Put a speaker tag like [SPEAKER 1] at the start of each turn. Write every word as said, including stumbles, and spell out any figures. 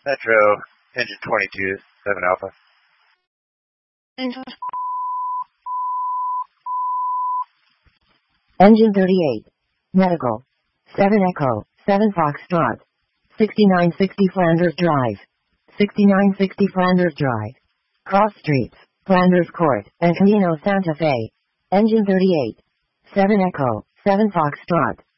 [SPEAKER 1] Metro, engine twenty-two, seven Alpha.
[SPEAKER 2] Engine. Engine thirty-eight. Medical. seven Echo, seven Foxtrot. sixty-nine sixty Flanders Drive. sixty-nine sixty Flanders Drive. Cross Streets, Flanders Court, and Camino Santa Fe. Engine thirty-eight. seven Echo, seven Foxtrot.